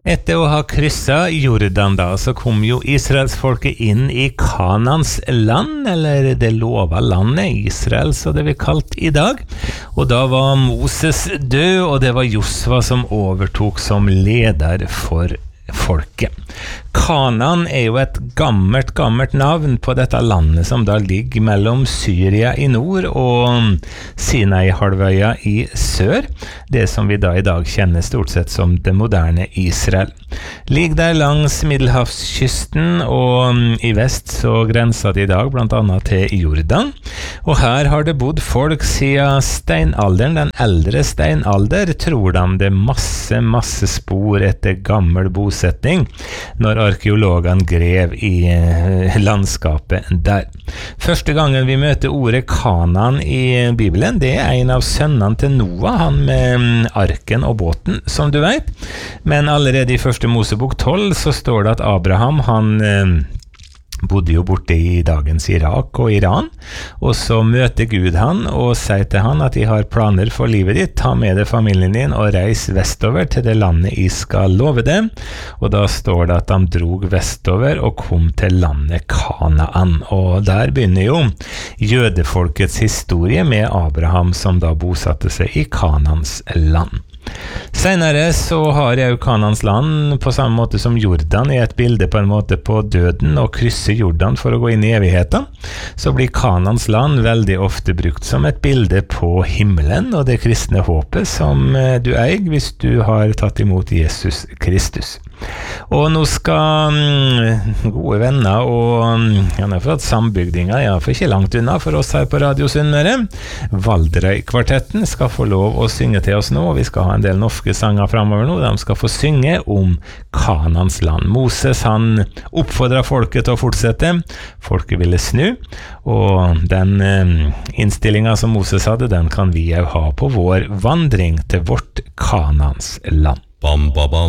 Etter å ha krysset Jordan da, så kom jo Israelsfolket inn i Kanans land, eller det lova landet, Israel, så det vi kalt i dag. Og da var Moses død, og det var Josva som overtok som leder for folket. Kanaan jo et gammelt navn på dette landet som da ligger mellom Syria i nord og Sinai-halvøya i sør, det som vi da i dag kjenner stort sett som det moderne Israel. Ligger der langs Middelhavskysten, og i vest så grenser det i dag blant annet til Jordan, og her har det bodd folk siden steinalderen, den eldre steinalder, tror de det masse spor etter gammel bosetning, når arkeologene grev i landskapet der. Første gangen vi møter ordet Kanaan i Bibelen, det en av sønnene til Noah, han med arken og båten, som du vet. Men allerede i første Mosebok 12 så står det at Abraham, han bodde jo borte i dagens Irak og Iran, og så møter Gud han og sier til han at de har planer for livet ditt, ta med deg familien din og reis vestover til det landet jeg skal love dem, og da står det at de drog vestover og kom til landet Kanaan, og der begynner jo jødefolkets historie med Abraham som da bosatte seg i Kanans land. Senere så har jo Kanans land på samme måte som Jordan i et bilde på en måte på døden og krysser Jordan for å gå inn i evigheten, så blir Kanans land veldig ofte brukt som et bilde på himmelen og det kristne håpet som du eier hvis du har tatt imot Jesus Kristus. Og nå skal gode venner og gjerne for at sambygdinger, for ikke langt unna for oss her på Radio Sunnmøre, Valderøy-kvartetten skal få lov å synge til oss nå, og vi skal ha en del norske sanger fremover nå, de skal få synge om Kanans land. Moses han oppfordret folket til å fortsette, folket ville snu, og den innstillingen som Moses hadde, den kan vi jo ha på vår vandring til vårt Kanans land. Bam, bam, bam.